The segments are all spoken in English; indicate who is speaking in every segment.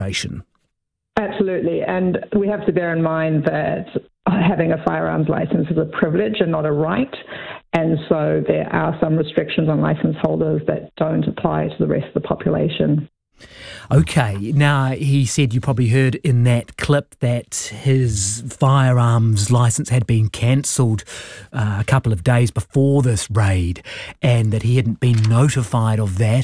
Speaker 1: Absolutely, and we have to bear in mind that having a firearms license is a privilege and not a right, and so there are some restrictions on license holders that don't apply to the rest of the population.
Speaker 2: Okay, now he said, you probably heard in that clip, that his firearms licence had been cancelled a couple of days before this raid and that he hadn't been notified of that.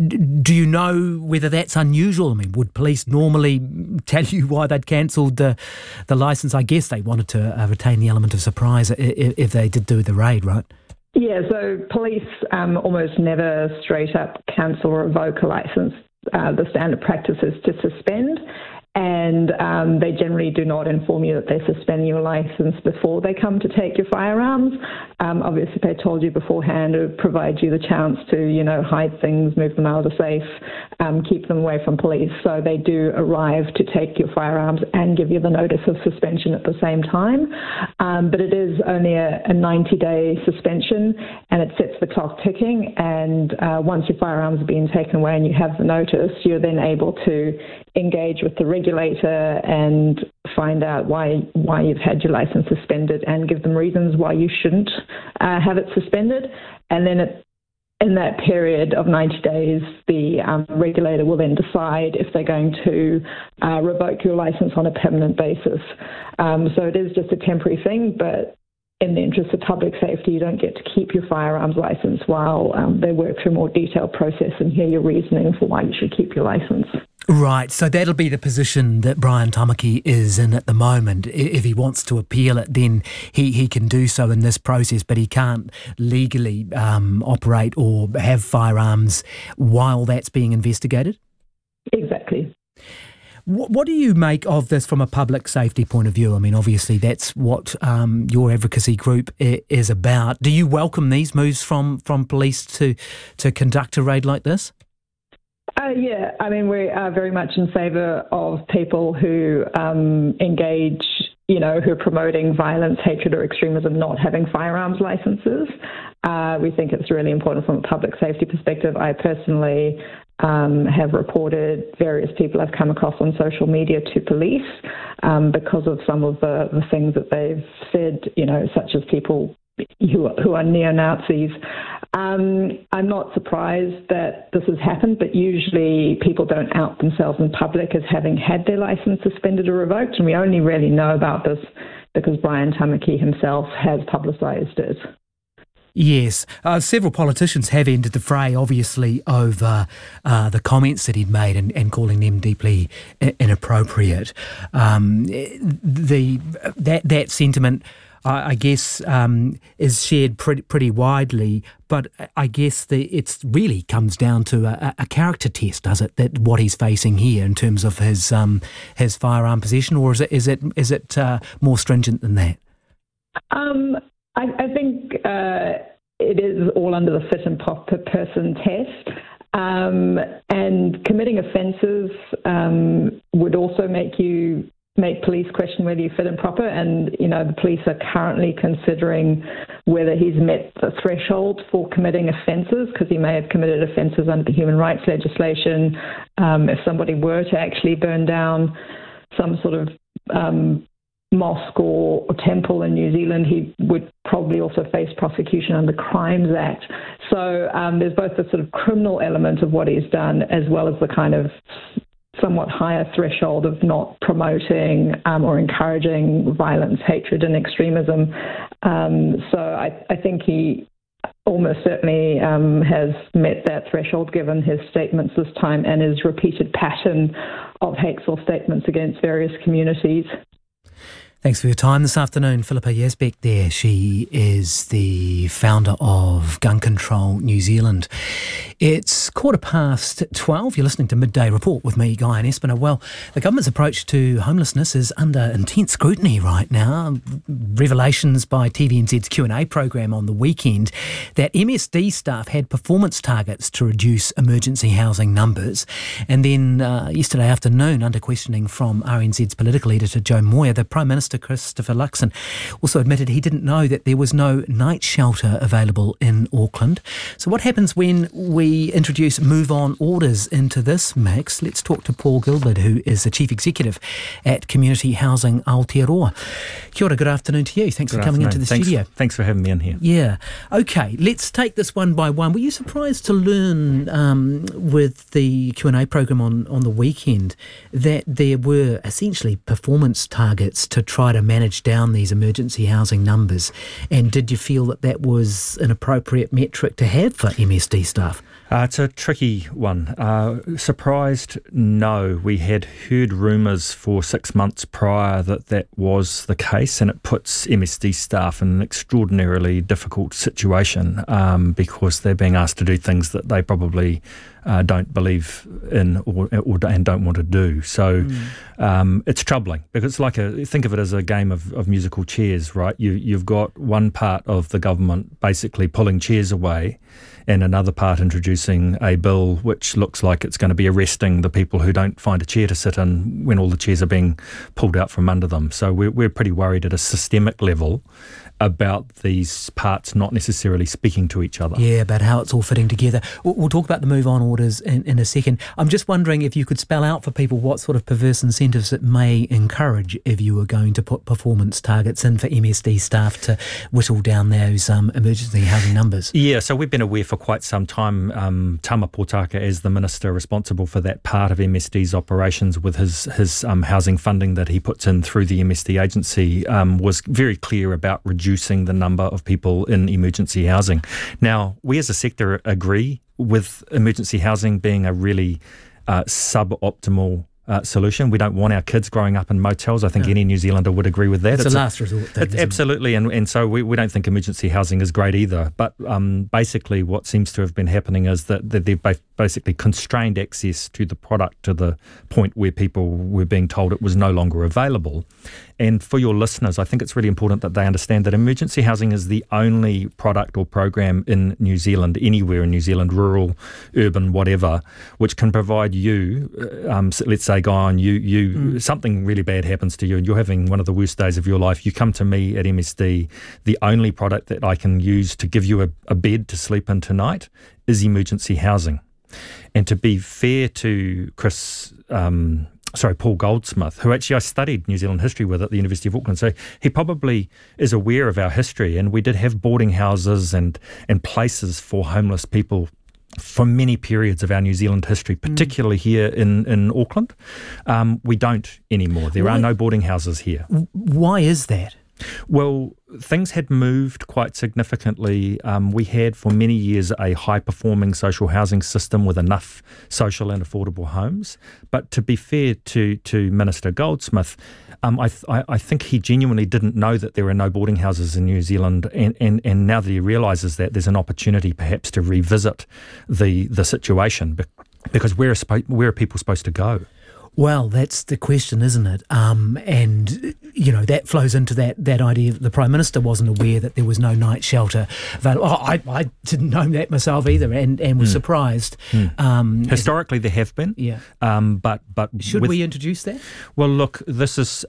Speaker 2: Do you know whether that's unusual? I mean, would police normally tell you why they'd cancelled the licence? I guess they wanted to retain the element of surprise if they did do the raid, right?
Speaker 1: Yeah, so police almost never straight up cancel or revoke a licence. The standard practice is to suspend, and they generally do not inform you that they're suspending your license before they come to take your firearms. Obviously, if they told you beforehand, it would provide you the chance to, hide things, move them out of the safe, keep them away from police. So they do arrive to take your firearms and give you the notice of suspension at the same time. But it is only a 90-day suspension, and it sets the clock ticking. And once your firearms are being taken away and you have the notice, you're then able to engage with the regulator and find out why you've had your license suspended and give them reasons why you shouldn't have it suspended. And then in that period of 90 days, the regulator will then decide if they're going to revoke your license on a permanent basis. So it is just a temporary thing, but in the interest of public safety, you don't get to keep your firearms license while they work through a more detailed process and hear your reasoning for why you should keep your license.
Speaker 2: Right, so that'll be the position that Brian Tamaki is in at the moment. If he wants to appeal it, then he can do so in this process, but he can't legally operate or have firearms while that's being investigated?
Speaker 1: Exactly.
Speaker 2: What do you make of this from a public safety point of view? I mean, obviously that's what your advocacy group is about. Do you welcome these moves from police to conduct a raid like this?
Speaker 1: Yeah, I mean, we are very much in favour of people who engage, who are promoting violence, hatred or extremism, not having firearms licences. We think it's really important from a public safety perspective. I personally have reported various people I've come across on social media to police because of some of the things that they've said, such as people who are neo-Nazis. I'm not surprised that this has happened, but usually people don't out themselves in public as having had their licence suspended or revoked, and we only really know about this because Brian Tamaki himself has publicised it.
Speaker 2: Yes, several politicians have entered the fray, obviously, over the comments that he'd made and calling them deeply inappropriate. That sentiment, I guess, is shared pretty widely, but I guess it really comes down to a character test, does it? That what he's facing here in terms of his firearm possession, or is it more stringent than that?
Speaker 1: I think it is all under the fit and proper person test. And committing offences would also make police question whether you fit and proper. And, the police are currently considering whether he's met the threshold for committing offences, because he may have committed offences under the human rights legislation. If somebody were to actually burn down some sort of mosque or temple in New Zealand, he would probably also face prosecution under the Crimes Act. So there's both the sort of criminal element of what he's done as well as the kind of somewhat higher threshold of not promoting or encouraging violence, hatred and extremism. So I think he almost certainly has met that threshold given his statements this time and his repeated pattern of hateful statements against various communities.
Speaker 2: Thanks for your time this afternoon, Philippa Yazbek there. She is the founder of Gun Control New Zealand. It's 12:15. You're listening to Midday Report with me, Guy and Espiner. Well, the government's approach to homelessness is under intense scrutiny right now. Revelations by TVNZ's Q&A program on the weekend that MSD staff had performance targets to reduce emergency housing numbers. And then yesterday afternoon, under questioning from RNZ's political editor Joe Moyer, the Prime Minister Minister Christopher Luxon also admitted he didn't know that there was no night shelter available in Auckland. So what happens when we introduce move-on orders into this mix? Let's talk to Paul Gilbert, who is the Chief Executive at Community Housing Aotearoa. Kia ora, good afternoon to you. Thanks for coming into the studio.
Speaker 3: Thanks for having me in here.
Speaker 2: Yeah. Okay, let's take this one by one. Were you surprised to learn with the Q&A program on the weekend that there were essentially performance targets to try to manage down these emergency housing numbers? And did you feel that that was an appropriate metric to have for MSD staff?
Speaker 3: It's a tricky one. Surprised? No. We had heard rumours for 6 months prior that was the case, and it puts MSD staff in an extraordinarily difficult situation because they're being asked to do things that they probably don't believe in and don't want to do. So it's troubling because think of it as a game of musical chairs, right? You've got one part of the government basically pulling chairs away, and another part introducing a bill which looks like it's going to be arresting the people who don't find a chair to sit in when all the chairs are being pulled out from under them. So we're pretty worried at a systemic level about these parts not necessarily speaking to each other.
Speaker 2: Yeah, about how it's all fitting together. We'll talk about the move-on orders in a second. I'm just wondering if you could spell out for people what sort of perverse incentives it may encourage if you were going to put performance targets in for MSD staff to whittle down those emergency housing numbers.
Speaker 3: Yeah, so we've been aware for quite some time. Tama Potaka, as the minister responsible for that part of MSD's operations with his housing funding that he puts in through the MSD agency, was very clear about reducing the number of people in emergency housing. Now, we as a sector agree with emergency housing being a really suboptimal solution. We don't want our kids growing up in motels. I think any New Zealander would agree with that.
Speaker 2: It's a last resort thing,
Speaker 3: absolutely, and so we don't think emergency housing is great either. But basically what seems to have been happening is that they've basically constrained access to the product to the point where people were being told it was no longer available. And for your listeners, I think it's really important that they understand that emergency housing is the only product or program in New Zealand, anywhere in New Zealand, rural, urban, whatever, which can provide you, let's say, Guy, something really bad happens to you and you're having one of the worst days of your life. You come to me at MSD, the only product that I can use to give you a bed to sleep in tonight is emergency housing. And to be fair to Paul Goldsmith, who actually I studied New Zealand history with at the University of Auckland, so he probably is aware of our history, and we did have boarding houses and places for homeless people for many periods of our New Zealand history, particularly here in Auckland. We don't anymore. There are no boarding houses here.
Speaker 2: Why is that?
Speaker 3: Well, things had moved quite significantly. We had for many years a high-performing social housing system with enough social and affordable homes. But to be fair to Minister Goldsmith, I think he genuinely didn't know that there are no boarding houses in New Zealand, and now that he realises that, there's an opportunity perhaps to revisit the situation, because where are people supposed to go?
Speaker 2: Well, that's the question, isn't it? And, that flows into that idea that the Prime Minister wasn't aware that there was no night shelter available. I didn't know that myself either, and was surprised.
Speaker 3: Historically, there have been.
Speaker 2: Yeah.
Speaker 3: But
Speaker 2: should we introduce that?
Speaker 3: Well, look, this is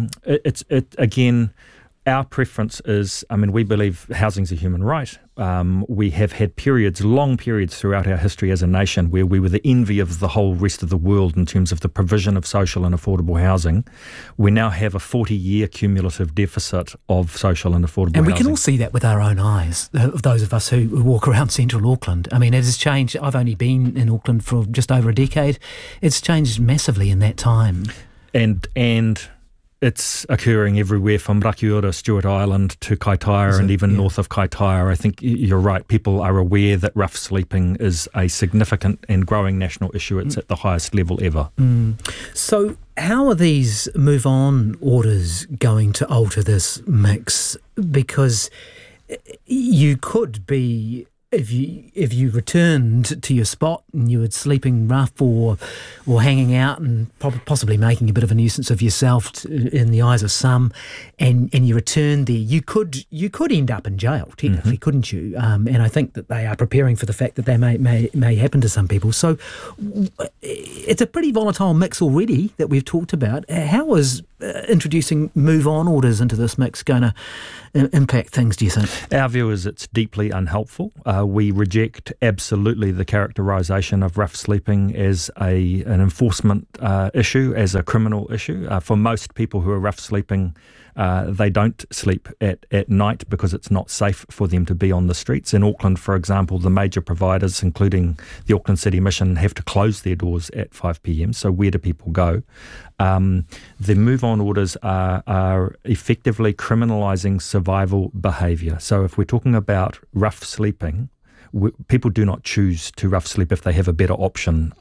Speaker 3: again. Our preference is, we believe housing's a human right. We have had long periods throughout our history as a nation where we were the envy of the whole rest of the world in terms of the provision of social and affordable housing. We now have a 40-year cumulative deficit of social and affordable housing.
Speaker 2: And we can all see that with our own eyes, those of us who walk around central Auckland. It has changed. I've only been in Auckland for just over a decade. It's changed massively in that time.
Speaker 3: And it's occurring everywhere from Rakiura, Stewart Island to Kaitaia and even north of Kaitaia. I think you're right. People are aware that rough sleeping is a significant and growing national issue. It's at the highest level ever.
Speaker 2: So how are these move-on orders going to alter this mix? Because you could be if you returned to your spot and you were sleeping rough or hanging out and possibly making a bit of a nuisance of yourself in the eyes of some, and you returned there, you could end up in jail technically, couldn't you? And I think that they are preparing for the fact that that may happen to some people. So it's a pretty volatile mix already that we've talked about. How is introducing move-on orders into this mix going to impact things, do you think?
Speaker 3: Our view is it's deeply unhelpful. We reject absolutely the characterisation of rough sleeping as an enforcement issue, as a criminal issue. For most people who are rough sleeping, they don't sleep at night because it's not safe for them to be on the streets. In Auckland, for example, the major providers, including the Auckland City Mission, have to close their doors at 5 p.m. So where do people go? The move-on orders are effectively criminalising survival behaviour. So if we're talking about rough sleeping, people do not choose to rough sleep if they have a better option.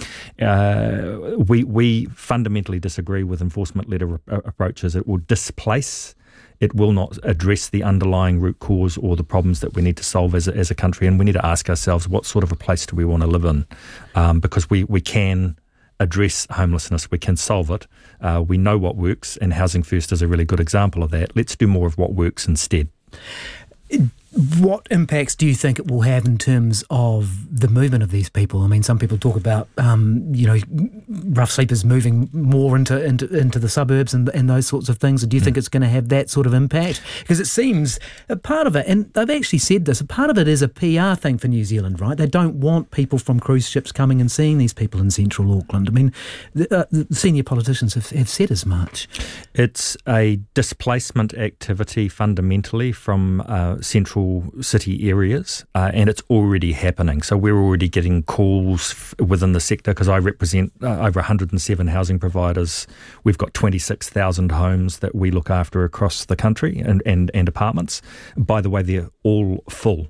Speaker 3: We fundamentally disagree with enforcement-led approaches. It will displace. It will not address the underlying root cause or the problems that we need to solve as a country. And we need to ask ourselves, what sort of a place do we want to live in? Because we can address homelessness, we can solve it. We know what works, and Housing First is a really good example of that. Let's do more of what works instead.
Speaker 2: What impacts do you think it will have in terms of the movement of these people? I mean, some people talk about, rough sleepers moving more into the suburbs and those sorts of things. Do you think it's going to have that sort of impact? Because it seems a part of it, and they've actually said this, a part of it is a PR thing for New Zealand, right? They don't want people from cruise ships coming and seeing these people in central Auckland. I mean, the senior politicians have said as much.
Speaker 3: It's a displacement activity fundamentally from central city areas, and it's already happening. So we're already getting calls within the sector, because I represent over 107 housing providers. We've got 26,000 homes that we look after across the country, and apartments. By the way, they're all full.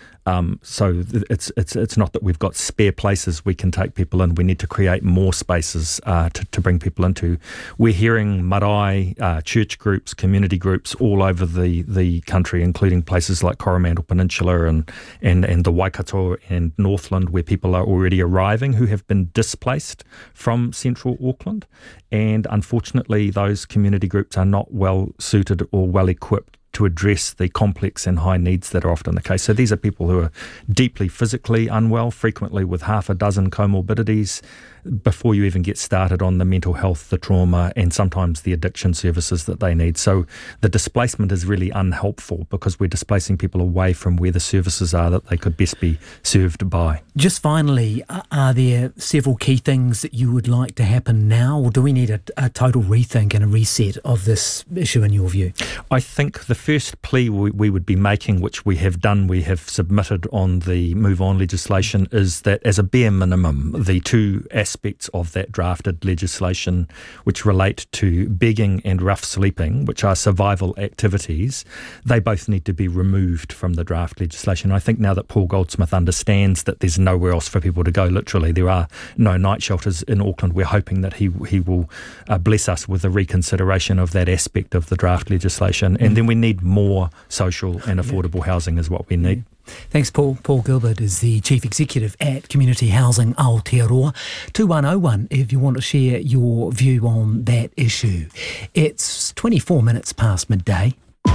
Speaker 3: So it's not that we've got spare places we can take people in. We need to create more spaces to bring people into. We're hearing marae, church groups, community groups all over the country, including places like Coromandel Peninsula and the Waikato and Northland, where people are already arriving who have been displaced from central Auckland. And unfortunately, those community groups are not well suited or well equipped to address the complex and high needs that are often the case. So these are people who are deeply physically unwell, frequently with half a dozen comorbidities, before you even get started on the mental health, the trauma, and sometimes the addiction services that they need. So the displacement is really unhelpful, because we're displacing people away from where the services are that they could best be served by.
Speaker 2: Just finally, are there several key things that you would like to happen now, or do we need a total rethink and a reset of this issue in your view?
Speaker 3: I think the first plea we would be making, which we have done, we have submitted on the Move On legislation, is that as a bare minimum, the two aspects of that drafted legislation which relate to begging and rough sleeping, which are survival activities, they both need to be removed from the draft legislation. I think now that Paul Goldsmith understands that there's nowhere else for people to go, literally, there are no night shelters in Auckland, we're hoping that he will bless us with a reconsideration of that aspect of the draft legislation. And then we need more social and affordable housing is what we need.
Speaker 2: Thanks, Paul. Paul Gilbert is the Chief Executive at Community Housing Aotearoa. 2101 if you want to share your view on that issue. It's 24 minutes past midday.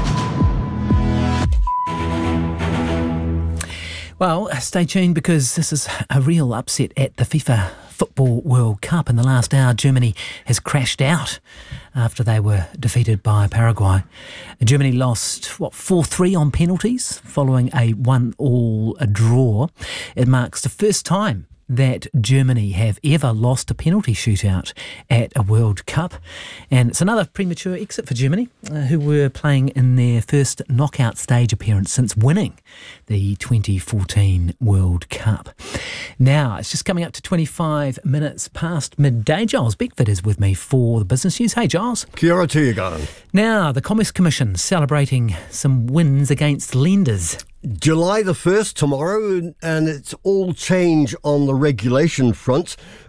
Speaker 2: Well, stay tuned, because this is a real upset at the FIFA Football World Cup. In the last hour, Germany has crashed out after they were defeated by Paraguay. Germany lost, 4-3 on penalties following a 1-1 draw. It marks the first time that Germany have ever lost a penalty shootout at a World Cup. And it's another premature exit for Germany, who were playing in their first knockout stage appearance since winning the 2014 World Cup. Now, it's just coming up to 25 minutes past midday. Giles Beckford is with me for the business news. Hey, Giles.
Speaker 4: Kia ora to you, Garn.
Speaker 2: Now, the Commerce Commission celebrating some wins against lenders.
Speaker 4: July the 1st tomorrow, and it's all change on the regulation front.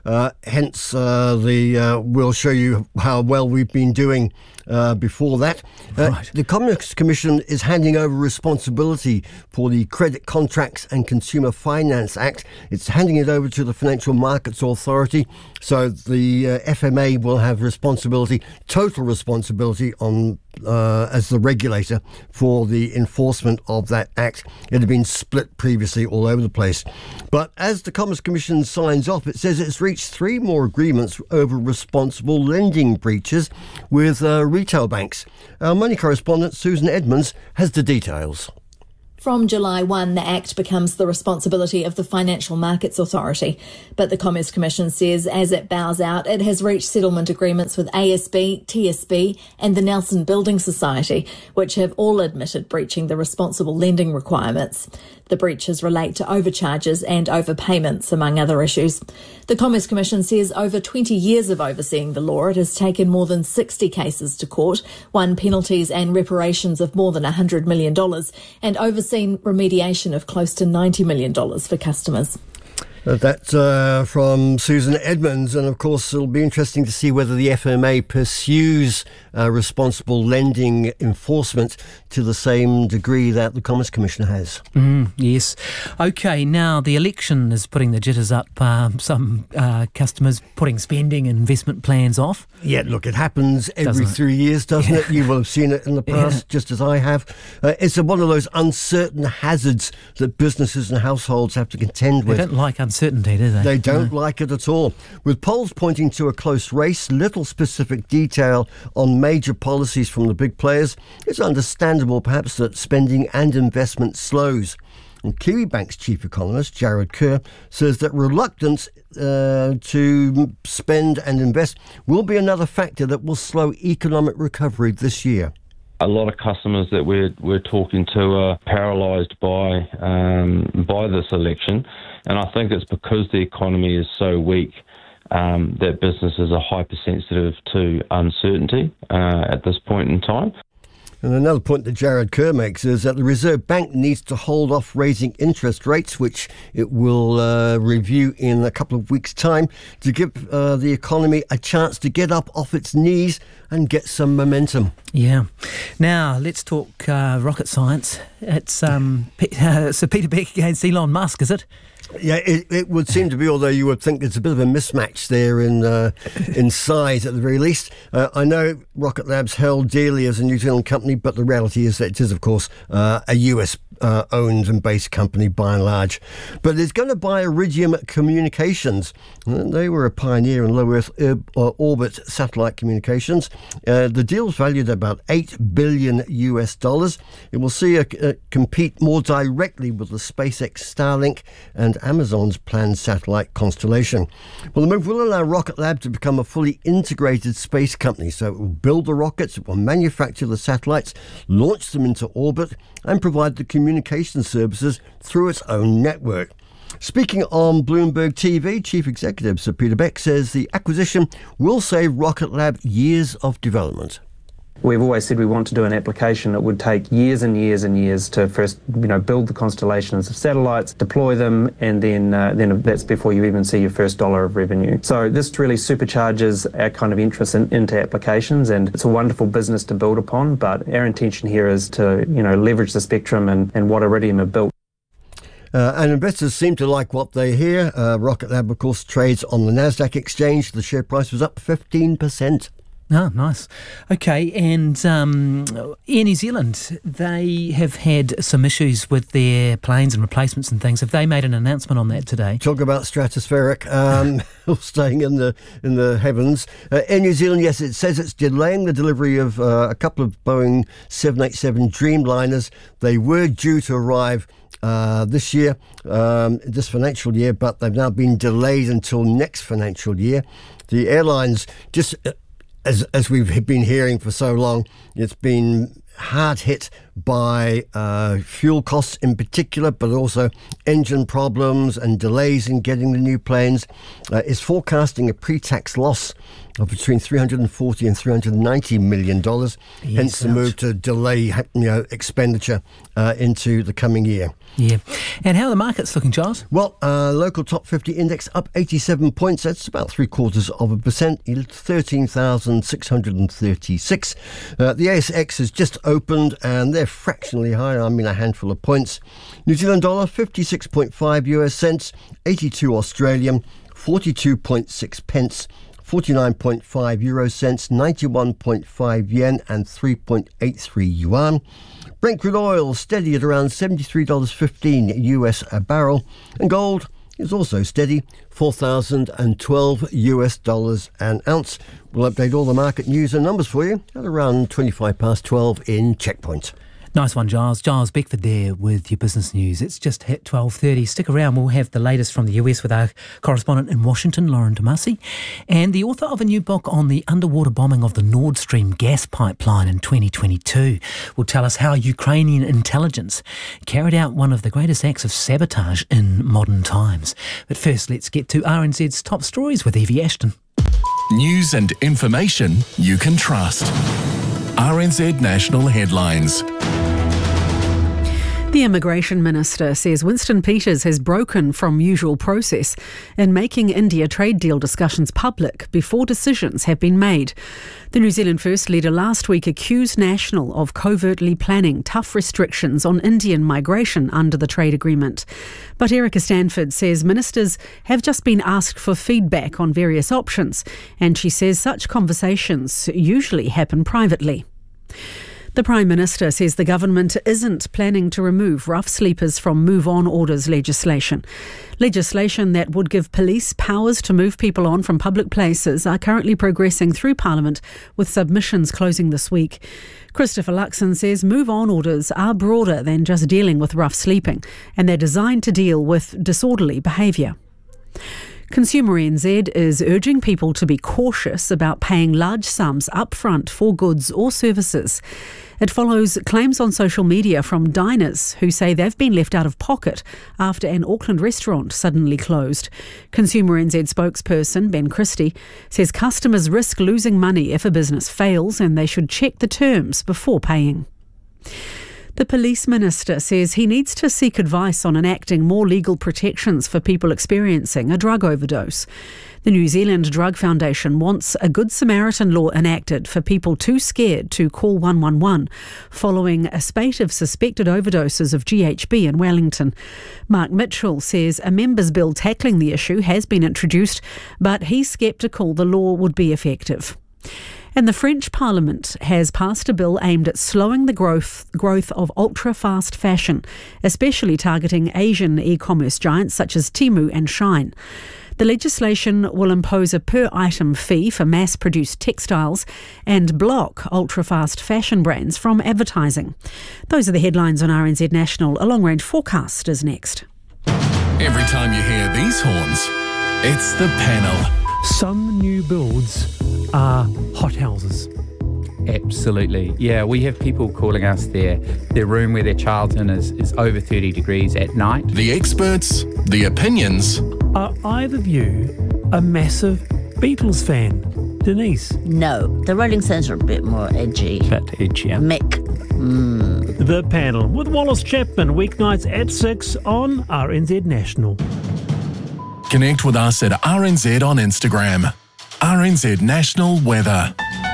Speaker 4: Hence, we'll show you how well we've been doing before that.
Speaker 2: Right.
Speaker 4: The Commerce Commission is handing over responsibility for the Credit Contracts and Consumer Finance Act. It's handing it over to the Financial Markets Authority. So the FMA will have total responsibility on as the regulator for the enforcement of that act. It had been split previously all over the place. But as the Commerce Commission signs off, it says it's reached 3 more agreements over responsible lending breaches with retail banks. Our money correspondent Susan Edmonds has the details.
Speaker 5: From July 1, the Act becomes the responsibility of the Financial Markets Authority. But the Commerce Commission says as it bows out, it has reached settlement agreements with ASB, TSB and the Nelson Building Society, which have all admitted breaching the responsible lending requirements. The breaches relate to overcharges and overpayments, among other issues. The Commerce Commission says over 20 years of overseeing the law, it has taken more than 60 cases to court, won penalties and reparations of more than $100 million, and overseen remediation of close to $90 million for customers.
Speaker 4: That's from Susan Edmonds, and of course it'll be interesting to see whether the FMA pursues responsible lending enforcement to the same degree that the Commerce Commission has.
Speaker 2: Yes. OK, now the election is putting the jitters up. Some customers putting spending and investment plans off.
Speaker 4: Yeah, look, it happens every 3 years, doesn't it? You will have seen it in the past, just as I have. It's one of those uncertain hazards that businesses and households have to contend with.
Speaker 2: They don't like uncertainty, do they?
Speaker 4: They don't like it at all. With polls pointing to a close race, little specific detail on major policies from the big players, it's understandable perhaps that spending and investment slows. And Kiwibank's chief economist, Jared Kerr, says that reluctance to spend and invest will be another factor that will slow economic recovery this year.
Speaker 6: A lot of customers that we're talking to are paralysed by this election, and I think it's because the economy is so weak that businesses are hypersensitive to uncertainty at this point in time.
Speaker 4: And another point that Jared Kerr makes is that the Reserve Bank needs to hold off raising interest rates, which it will review in a couple of weeks' time, to give the economy a chance to get up off its knees and get some momentum.
Speaker 2: Yeah. Now, let's talk rocket science. It's Sir Peter Beck against Elon Musk, is it?
Speaker 4: Yeah, it would seem to be, although you would think there's a bit of a mismatch there in size at the very least. I know Rocket Lab's held dearly as a New Zealand company, but the reality is that it is, of course, a US owned and based company by and large. But it's going to buy Iridium Communications. They were a pioneer in low Earth orbit satellite communications. The deal's valued at about $8 billion US. It will see it compete more directly with the SpaceX Starlink and Amazon's planned satellite constellation. Well, the move will allow Rocket Lab to become a fully integrated space company. So it will build the rockets, it will manufacture the satellites, launch them into orbit, and provide the communication services through its own network. Speaking on Bloomberg TV, Chief Executive Sir Peter Beck says the acquisition will save Rocket Lab years of development.
Speaker 7: We've always said we want to do an application that would take years and years and years to first, build the constellations of satellites, deploy them, and then that's before you even see your first dollar of revenue. So this really supercharges our kind of interest into applications, and it's a wonderful business to build upon. But our intention here is to, leverage the spectrum and what Iridium have built.
Speaker 4: And investors seem to like what they hear. Rocket Lab, of course, trades on the Nasdaq exchange. The share price was up 15%.
Speaker 2: Oh, nice. Okay, and Air New Zealand, they have had some issues with their planes and replacements and things. Have they made an announcement on that today?
Speaker 4: Talk about stratospheric, staying in the heavens. Air New Zealand, yes, it says it's delaying the delivery of a couple of Boeing 787 Dreamliners. They were due to arrive this year, this financial year, but they've now been delayed until next financial year. The airlines just... As we've been hearing for so long, it's been hard hit by fuel costs in particular, but also engine problems and delays in getting the new planes, is forecasting a pre-tax loss of between $340 and $390 million, hence the move to delay expenditure into the coming year.
Speaker 2: Yeah. And how are the markets looking, Giles?
Speaker 4: Well, local top 50 index up 87 points. That's about 0.75%, 13,636. The ASX has just opened and they're fractionally higher, a handful of points. New Zealand dollar, 56.5 US cents, 82 Australian, 42.6 pence. 49.5 euro cents, 91.5 yen and 3.83 yuan. Brent crude oil steady at around $73.15 US a barrel, and gold is also steady, $4,012 US dollars an ounce. We'll update all the market news and numbers for you at around 12 in Checkpoint.
Speaker 2: Nice one, Giles. Giles Beckford there with your business news. It's just hit 12:30. Stick around. We'll have the latest from the US with our correspondent in Washington, Lauren Tomasi. And the author of a new book on the underwater bombing of the Nord Stream gas pipeline in 2022 will tell us how Ukrainian intelligence carried out one of the greatest acts of sabotage in modern times. But first, let's get to RNZ's top stories with Evie Ashton.
Speaker 8: News and information you can trust. RNZ National Headlines.
Speaker 9: The Immigration Minister says Winston Peters has broken from usual process in making India trade deal discussions public before decisions have been made. The New Zealand First Leader last week accused National of covertly planning tough restrictions on Indian migration under the trade agreement. But Erica Stanford says ministers have just been asked for feedback on various options, and she says such conversations usually happen privately. The Prime Minister says the government isn't planning to remove rough sleepers from move-on orders legislation. Legislation that would give police powers to move people on from public places are currently progressing through Parliament, with submissions closing this week. Christopher Luxon says move-on orders are broader than just dealing with rough sleeping, and they're designed to deal with disorderly behaviour. Consumer NZ is urging people to be cautious about paying large sums upfront for goods or services. It follows claims on social media from diners who say they've been left out of pocket after an Auckland restaurant suddenly closed. Consumer NZ spokesperson Ben Christie says customers risk losing money if a business fails, and they should check the terms before paying. The Police Minister says he needs to seek advice on enacting more legal protections for people experiencing a drug overdose. The New Zealand Drug Foundation wants a Good Samaritan law enacted for people too scared to call 111, following a spate of suspected overdoses of GHB in Wellington. Mark Mitchell says a members' bill tackling the issue has been introduced, but he's sceptical the law would be effective. And the French Parliament has passed a bill aimed at slowing the growth of ultra-fast fashion, especially targeting Asian e-commerce giants such as Temu and Shein. The legislation will impose a per-item fee for mass-produced textiles and block ultra-fast fashion brands from advertising. Those are the headlines on RNZ National. A long-range forecast is next.
Speaker 8: Every time you hear these horns, it's the panel.
Speaker 10: Some new builds are hothouses.
Speaker 11: Absolutely. Yeah, we have people calling us their room where their child's in is over 30 degrees at night.
Speaker 8: The experts, the opinions.
Speaker 10: Are either of you a massive Beatles fan? Denise?
Speaker 12: No, the Rolling Stones are a bit more edgy.
Speaker 10: Bit edgier.
Speaker 12: Mick.
Speaker 10: The Panel with Wallace Chapman, weeknights at 6 on RNZ National.
Speaker 8: Connect with us at RNZ on Instagram. RNZ National Weather.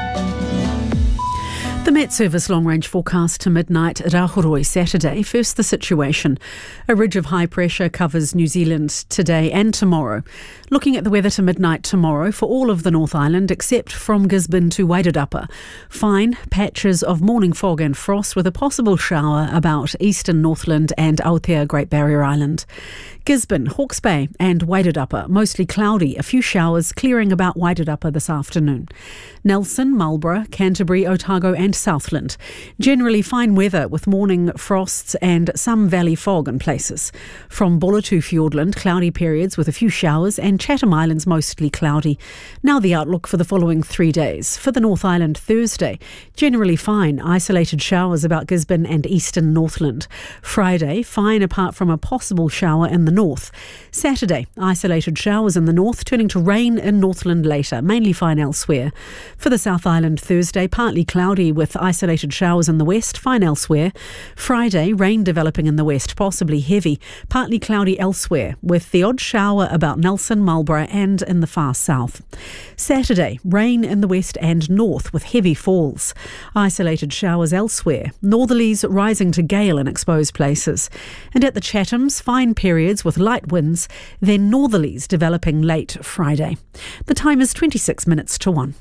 Speaker 9: The Met Service long-range forecast to midnight at Ahuroi Saturday. First, the situation. A ridge of high pressure covers New Zealand today and tomorrow. Looking at the weather to midnight tomorrow for all of the North Island except from Gisborne to Wairarapa. Fine patches of morning fog and frost with a possible shower about eastern Northland and Aotea Great Barrier Island. Gisborne, Hawke's Bay and Wairarapa, mostly cloudy, a few showers clearing about Wairarapa this afternoon. Nelson, Marlborough, Canterbury, Otago and and Southland. Generally fine weather with morning frosts and some valley fog in places. From Buller to Fiordland, cloudy periods with a few showers, and Chatham Islands mostly cloudy. Now the outlook for the following 3 days. For the North Island, Thursday, generally fine, isolated showers about Gisborne and eastern Northland. Friday, fine apart from a possible shower in the north. Saturday, isolated showers in the north, turning to rain in Northland later, mainly fine elsewhere. For the South Island, Thursday, partly cloudy with isolated showers in the west, fine elsewhere. Friday, rain developing in the west, possibly heavy, partly cloudy elsewhere, with the odd shower about Nelson, Marlborough and in the far south. Saturday, rain in the west and north with heavy falls. Isolated showers elsewhere, northerlies rising to gale in exposed places. And at the Chathams, fine periods with light winds, then northerlies developing late Friday. The time is 26 minutes to 1.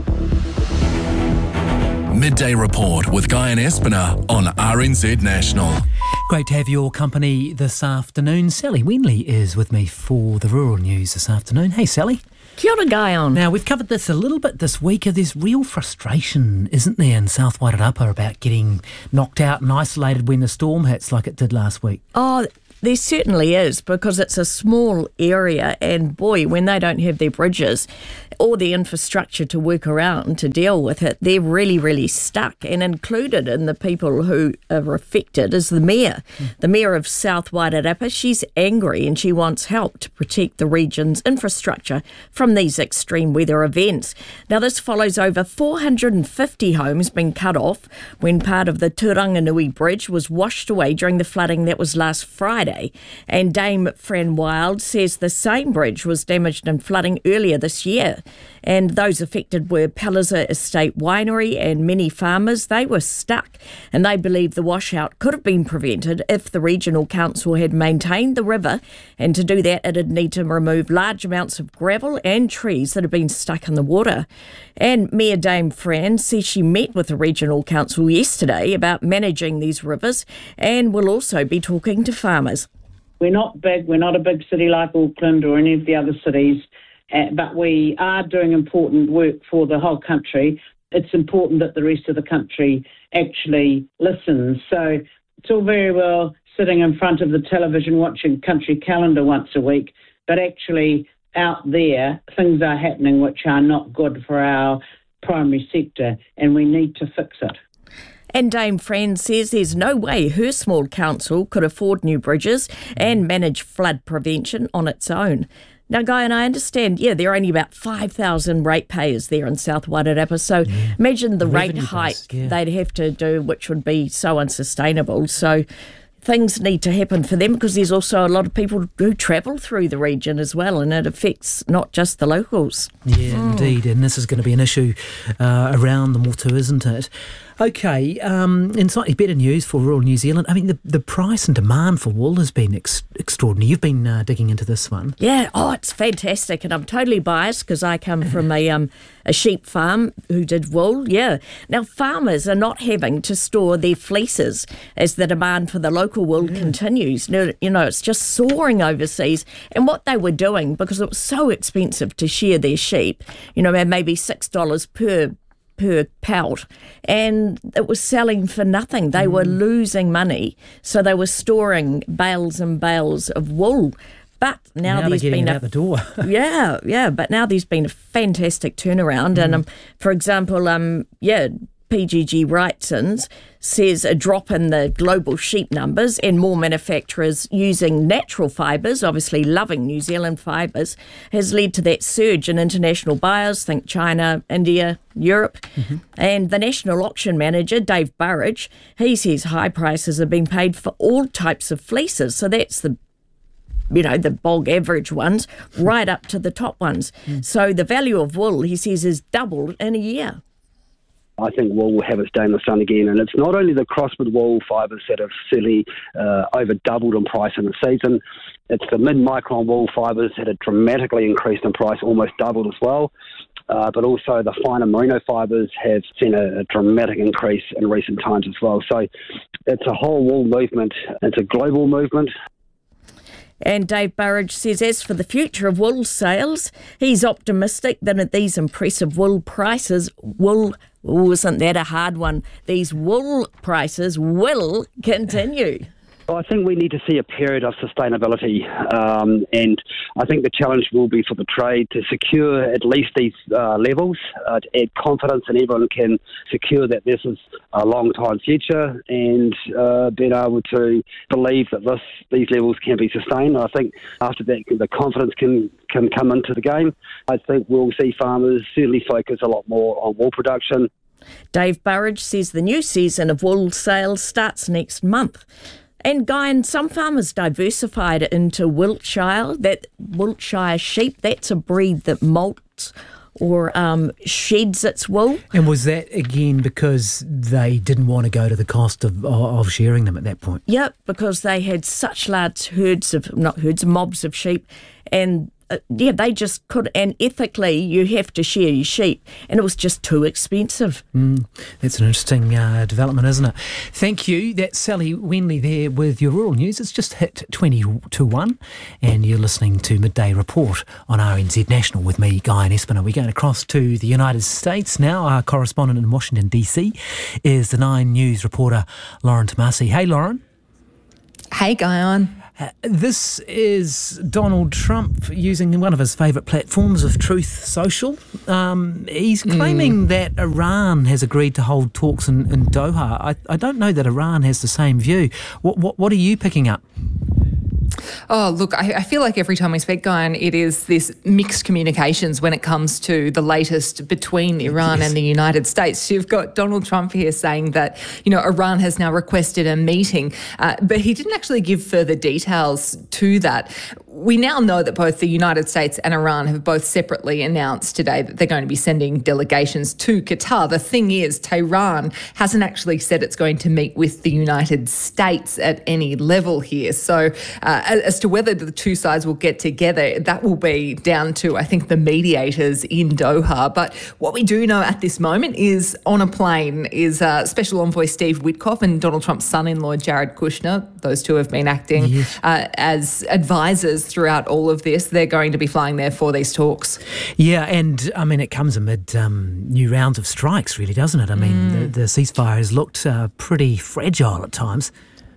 Speaker 8: Midday Report with Guy and Espiner on RNZ National.
Speaker 2: Great to have your company this afternoon. Sally Wenley is with me for the rural news this afternoon. Hey, Sally.
Speaker 12: Kia ora, Guyon.
Speaker 2: Now, we've covered this a little bit this week. There's real frustration, isn't there, in South Wairarapa about getting knocked out and isolated when the storm hits like it did last week.
Speaker 12: Oh, there certainly is, because it's a small area, and boy, when they don't have their bridges or the infrastructure to work around to deal with it, they're really, really stuck. And included in the people who are affected is the mayor. The mayor of South Wairarapa. She's angry and she wants help to protect the region's infrastructure from these extreme weather events. Now, this follows over 450 homes being cut off when part of the Turanganui Bridge was washed away during the flooding that was last Friday. And Dame Fran Wild says the same bridge was damaged in flooding earlier this year. And those affected were Palliser Estate Winery and many farmers. They were stuck, and they believe the washout could have been prevented if the regional council had maintained the river, and to do that it'd need to remove large amounts of gravel and trees that have been stuck in the water. And Mayor Dame Fran says she met with the regional council yesterday about managing these rivers and will also be talking to farmers.
Speaker 13: We're not big, we're not a big city like Auckland or any of the other cities, but we are doing important work for the whole country. It's important that the rest of the country actually listens. So it's all very well sitting in front of the television watching Country Calendar once a week, but actually out there things are happening which are not good for our primary sector, and we need to fix it.
Speaker 12: And Dame Fran says there's no way her small council could afford new bridges and manage flood prevention on its own. Now, Guy, and I understand, there are only about 5,000 ratepayers there in South Wairarapa, so imagine the rate hike they'd have to do, which would be so unsustainable. So things need to happen for them, because there's also a lot of people who travel through the region as well, and it affects not just the locals.
Speaker 2: Yeah, indeed, and this is going to be an issue around the Motu, isn't it? Okay, in slightly better news for rural New Zealand, I mean, the price and demand for wool has been extraordinary. You've been digging into this one.
Speaker 12: Yeah, it's fantastic, and I'm totally biased because I come from a sheep farm who did wool, Now, farmers are not having to store their fleeces as the demand for the local wool continues. It's just soaring overseas, and what they were doing, because it was so expensive to shear their sheep, maybe $6 per pelt, and it was selling for nothing. They were losing money, so they were storing bales and bales of wool. But now there's been
Speaker 2: out the door.
Speaker 12: But now there's been a fantastic turnaround, and for example, PGG Wrightson's says a drop in the global sheep numbers and more manufacturers using natural fibres, obviously loving New Zealand fibres, has led to that surge in international buyers, think China, India, Europe. And the national auction manager, Dave Burridge, he says high prices are being paid for all types of fleeces. So that's the bog average ones, right up to the top ones. So the value of wool, he says, is doubled in a year.
Speaker 14: I think wool will have its day in the sun again, and it's not only the crossbred wool fibres that have certainly over doubled in price in the season, it's the mid-micron wool fibres that have dramatically increased in price, almost doubled as well, but also the finer merino fibres have seen a dramatic increase in recent times as well. So it's a whole wool movement, it's a global movement.
Speaker 12: And Dave Burridge says as for the future of wool sales, he's optimistic that at these impressive wool prices, wool Oh, isn't that a hard one? These wool prices will continue.
Speaker 14: I think we need to see a period of sustainability, and I think the challenge will be for the trade to secure at least these levels, to add confidence, and everyone can secure that this is a long-time future, and being able to believe that these levels can be sustained. I think after that, the confidence can come into the game. I think we'll see farmers certainly focus a lot more on wool production.
Speaker 12: Dave Burridge says the new season of wool sales starts next month. And Guy, and some farmers diversified into Wiltshire. That Wiltshire sheep, that's a breed that molts or sheds its wool.
Speaker 2: And was that, again, because they didn't want to go to the cost of shearing them at that point?
Speaker 12: Yep, because they had such large mobs of sheep, and they just could, and ethically you have to share your sheep, and it was just too expensive.
Speaker 2: That's an interesting development, isn't it? Thank you. That's Sally Wenley there with your rural news. It's just hit 20 to 1, and you're listening to Midday Report on RNZ National with me, Guy and Espiner. We're going across to the United States now. Our correspondent in Washington, D.C. is the 9 News reporter, Lauren Tomasi. Hey, Lauren.
Speaker 15: Hey, Guy.
Speaker 2: This is Donald Trump using one of his favourite platforms of Truth Social. He's claiming that Iran has agreed to hold talks in Doha. I don't know that Iran has the same view. What are you picking up?
Speaker 15: Oh, look, I feel like every time we speak, Guy, it is this mixed communications when it comes to the latest between Iran and the United States. You've got Donald Trump here saying that, Iran has now requested a meeting, but he didn't actually give further details to that. We now know that both the United States and Iran have both separately announced today that they're going to be sending delegations to Qatar. The thing is, Tehran hasn't actually said it's going to meet with the United States at any level here. So as to whether the two sides will get together, that will be down to, I think, the mediators in Doha. But what we do know at this moment is on a plane is Special Envoy Steve Witkoff and Donald Trump's son-in-law Jared Kushner. Those two have been acting as advisors throughout all of this. They're going to be flying there for these talks.
Speaker 2: Yeah, and I mean, it comes amid new rounds of strikes, really, doesn't it? I mean, the ceasefire has looked pretty fragile at times.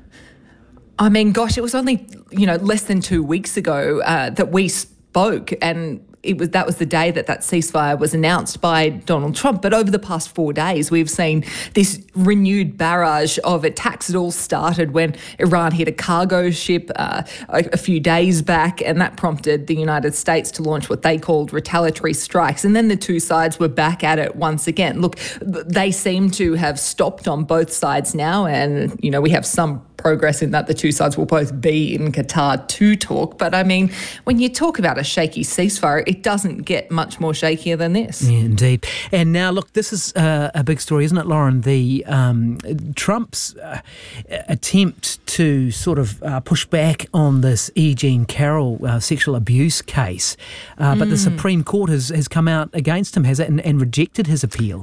Speaker 15: I mean, gosh, it was only, less than 2 weeks ago that we spoke, and that was the day that ceasefire was announced by Donald Trump. But over the past 4 days, we've seen this renewed barrage of attacks. It all started when Iran hit a cargo ship a few days back, and that prompted the United States to launch what they called retaliatory strikes. And then the two sides were back at it once again. Look, they seem to have stopped on both sides now, and, we have some progress in that the two sides will both be in Qatar to talk. But I mean, when you talk about a shaky ceasefire, it doesn't get much more shakier than this.
Speaker 2: Yeah, indeed. And now, look, this is a big story, isn't it, Lauren? The Trump's attempt to sort of push back on this E. Jean Carroll sexual abuse case, but the Supreme Court has come out against him, has it, and rejected his appeal.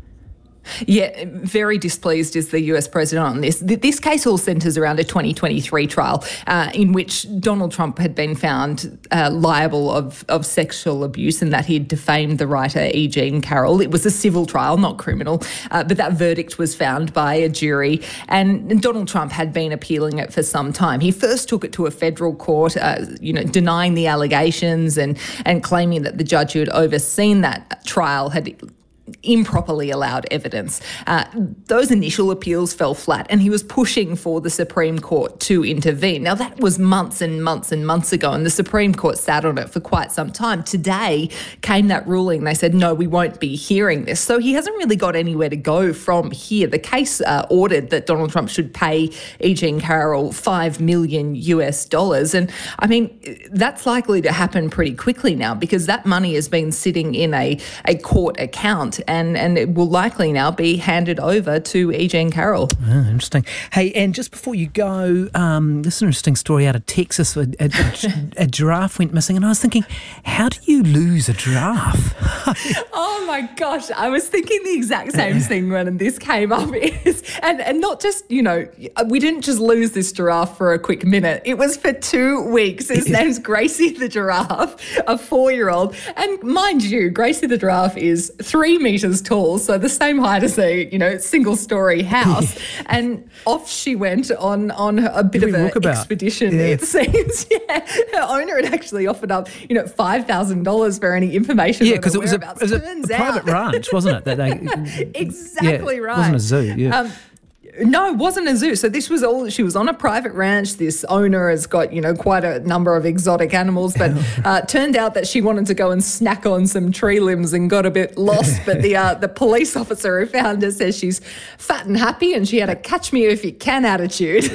Speaker 15: Yeah, very displeased is the US president on this. This case all centres around a 2023 trial in which Donald Trump had been found liable of sexual abuse and that he'd defamed the writer E. Jean Carroll. It was a civil trial, not criminal, but that verdict was found by a jury, and Donald Trump had been appealing it for some time. He first took it to a federal court, denying the allegations and claiming that the judge who had overseen that trial had improperly allowed evidence. Those initial appeals fell flat, and he was pushing for the Supreme Court to intervene. Now, that was months and months and months ago, and the Supreme Court sat on it for quite some time. Today came that ruling. They said, no, we won't be hearing this. So he hasn't really got anywhere to go from here. The case ordered that Donald Trump should pay E. Jean Carroll $5 million. And I mean, that's likely to happen pretty quickly now because that money has been sitting in a court account. And it will likely now be handed over to E. Jean Carroll.
Speaker 2: Oh, interesting. Hey, and just before you go, this is an interesting story out of Texas. A giraffe went missing, and I was thinking, how do you lose a giraffe?
Speaker 15: Oh my gosh, I was thinking the exact same thing when this came up. And not just, we didn't just lose this giraffe for a quick minute. It was for 2 weeks. His name's Gracie the giraffe, a 4-year-old. And mind you, Gracie the giraffe is 3 meters tall, so the same height as a, single-story house. And off she went on a bit of an expedition, it seems. Yeah, her owner had actually offered up, $5,000 for any information.
Speaker 2: Yeah, because it was a private ranch, wasn't it? That they,
Speaker 15: exactly right.
Speaker 2: It wasn't a zoo. Yeah.
Speaker 15: No, it wasn't a zoo. So this was all, she was on a private ranch. This owner has got, quite a number of exotic animals, but turned out that she wanted to go and snack on some tree limbs and got a bit lost. But the police officer who found her says she's fat and happy and she had a catch me if you can attitude.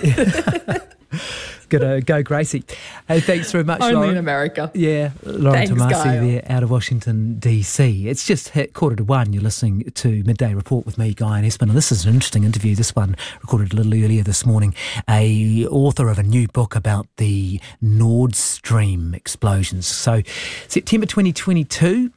Speaker 2: Gonna go, Gracie. Hey, thanks very much,
Speaker 15: Only
Speaker 2: Lauren.
Speaker 15: in America.
Speaker 2: Yeah, Lauren
Speaker 15: Thanks,
Speaker 2: Tomasi
Speaker 15: Kyle.
Speaker 2: there out of Washington, D.C. It's just hit 1:45. You're listening to Midday Report with me, Guy and Espen. And this is an interesting interview. This one recorded a little earlier this morning. A author of a new book about the Nord Stream explosions. So, September 2022.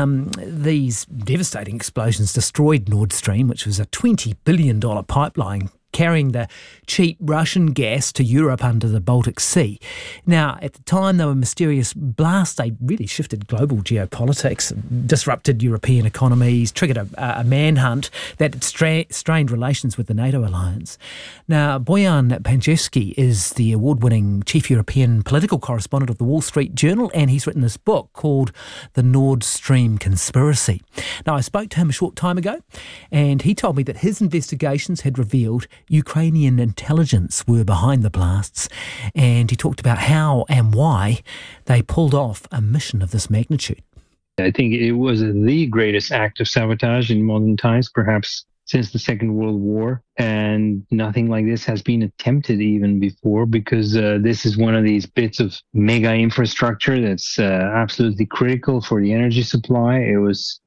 Speaker 2: These devastating explosions destroyed Nord Stream, which was a $20 billion pipeline carrying the cheap Russian gas to Europe under the Baltic Sea. Now, at the time, they were mysterious blasts. They really shifted global geopolitics, disrupted European economies, triggered a manhunt that strained relations with the NATO alliance. Now, Bojan Panjevski is the award-winning chief European political correspondent of the Wall Street Journal, and he's written this book called The Nord Stream Conspiracy. Now, I spoke to him a short time ago, and he told me that his investigations had revealed Ukrainian intelligence were behind the blasts, and he talked about how and why they pulled off a mission of this magnitude.
Speaker 16: I think it was the greatest act of sabotage in modern times, perhaps since the Second World War, and nothing like this has been attempted even before, because this is one of these bits of mega infrastructure that's absolutely critical for the energy supply. It was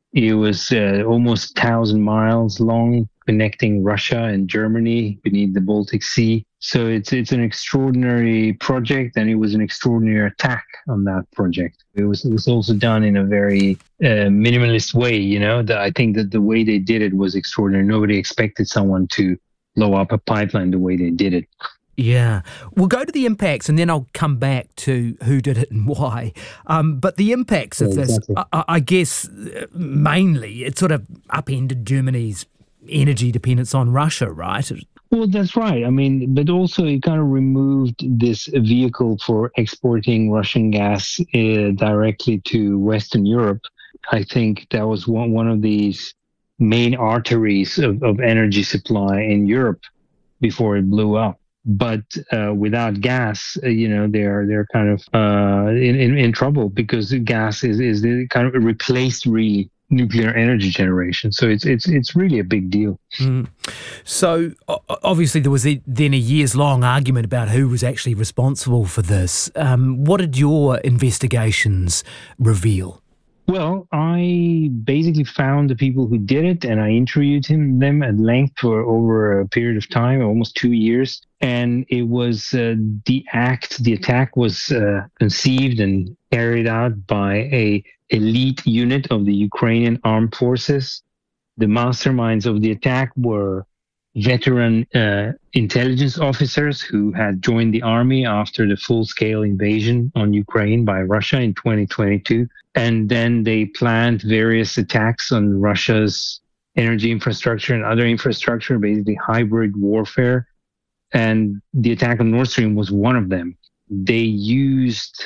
Speaker 16: almost 1,000 miles long, connecting Russia and Germany beneath the Baltic Sea. So it's an extraordinary project, and it was an extraordinary attack on that project. It was also done in a very minimalist way. I think that the way they did it was extraordinary. Nobody expected someone to blow up a pipeline the way they did it.
Speaker 2: Yeah. We'll go to the impacts and then I'll come back to who did it and why. But the impacts of this, I guess, mainly, it sort of upended Germany's energy dependence on Russia, right?
Speaker 16: Well, that's right. I mean, but also it kind of removed this vehicle for exporting Russian gas directly to Western Europe. I think that was one of these main arteries of energy supply in Europe before it blew up. But without gas, they're kind of in trouble, because gas is the kind of replaced really nuclear energy generation. So it's really a big deal.
Speaker 2: Mm. So obviously there was then a years-long argument about who was actually responsible for this. What did your investigations reveal?
Speaker 16: Well, I basically found the people who did it, and I interviewed them at length for over a period of time, almost 2 years. And it was the attack was conceived and carried out by a elite unit of the Ukrainian armed forces. The masterminds of the attack were veteran intelligence officers who had joined the army after the full-scale invasion on Ukraine by Russia in 2022. And then they planned various attacks on Russia's energy infrastructure and other infrastructure, basically hybrid warfare. And the attack on Nord Stream was one of them. They used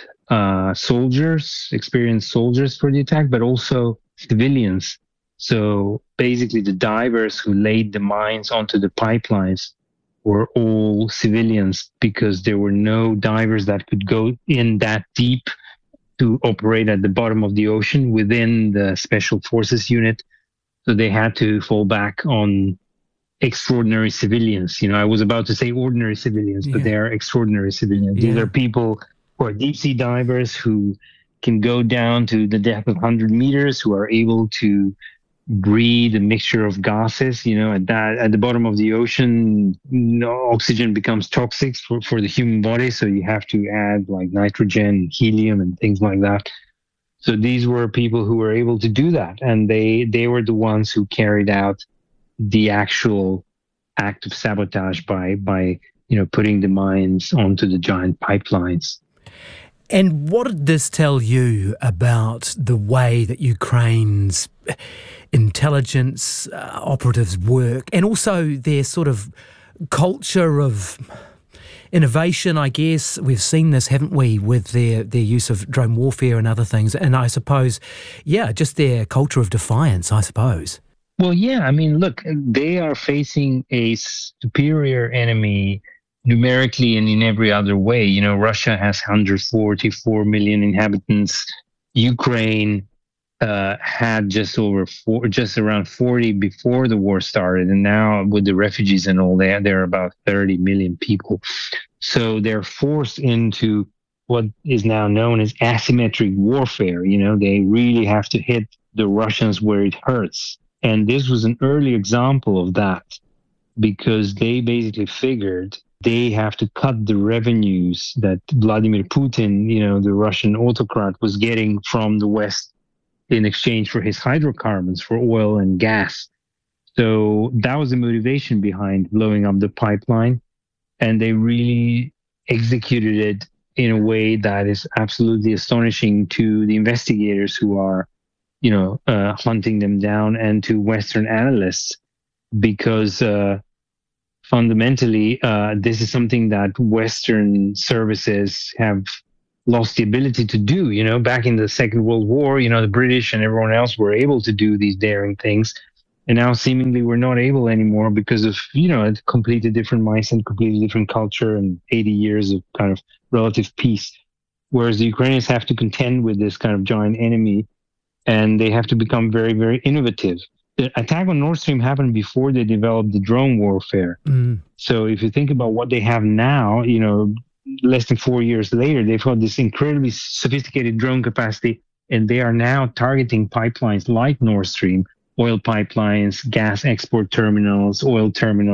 Speaker 16: experienced soldiers for the attack, but also civilians. So basically the divers who laid the mines onto the pipelines were all civilians, because there were no divers that could go in that deep to operate at the bottom of the ocean within the Special Forces unit. So they had to fall back on extraordinary civilians. I was about to say ordinary civilians, but they are extraordinary civilians. These are people who are deep sea divers who can go down to the depth of 100 meters, who are able to breathe a mixture of gases. At the bottom of the ocean, oxygen becomes toxic for the human body, so you have to add like nitrogen, helium, and things like that. So these were people who were able to do that, and they were the ones who carried out the actual act of sabotage by putting the mines onto the giant pipelines.
Speaker 2: And what did this tell you about the way that Ukraine's intelligence operatives work, and also their sort of culture of innovation, I guess. We've seen this, haven't we, with their use of drone warfare and other things. And I suppose, just their culture of defiance, I suppose.
Speaker 16: Well, yeah, I mean, look, they are facing a superior enemy numerically and in every other way. You know, Russia has 144 million inhabitants. Ukraine had just around 40 before the war started, and now with the refugees and all that, there are about 30 million people. So they're forced into what is now known as asymmetric warfare. You know, they really have to hit the Russians where it hurts. And this was an early example of that, because they basically figured they have to cut the revenues that Vladimir Putin, you know, the Russian autocrat, was getting from the West in exchange for his hydrocarbons, for oil and gas. So that was the motivation behind blowing up the pipeline. And they really executed it in a way that is absolutely astonishing to the investigators who are, you know, hunting them down, and to Western analysts, because fundamentally, this is something that Western services have lost the ability to do. You know, back in the Second World War, you know, the British and everyone else were able to do these daring things. And now seemingly we're not able anymore because of, you know, a completely different mindset, completely different culture, and 80 years of kind of relative peace. Whereas the Ukrainians have to contend with this kind of giant enemy, and they have to become very, very innovative. The attack on Nord Stream happened before they developed the drone warfare. So if you think about what they have now, you know, less than 4 years later, they've got this incredibly sophisticated drone capacity, and they are now targeting pipelines like Nord Stream, oil pipelines, gas export terminals, oil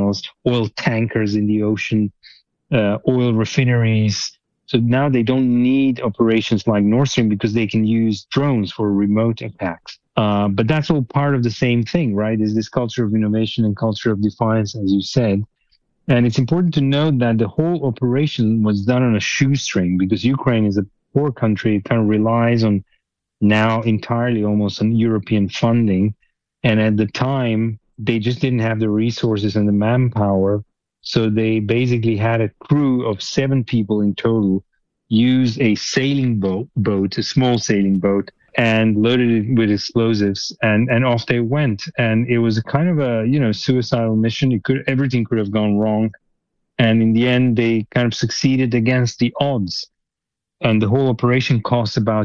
Speaker 16: tankers in the ocean, oil refineries. So now they don't need operations like Nord Stream because they can use drones for remote attacks. But that's all part of the same thing, right? Is this culture of innovation and culture of defiance, as you said. And it's important to note that the whole operation was done on a shoestring, because Ukraine is a poor country. It kind of relies on now entirely almost on European funding. And at the time, they just didn't have the resources and the manpower. So they basically had a crew of 7 people in total use a sailing boat, a small sailing boat, and loaded it with explosives, and off they went. And it was a kind of a, you know, suicidal mission. Everything could have gone wrong. And in the end, they kind of succeeded against the odds. And the whole operation cost about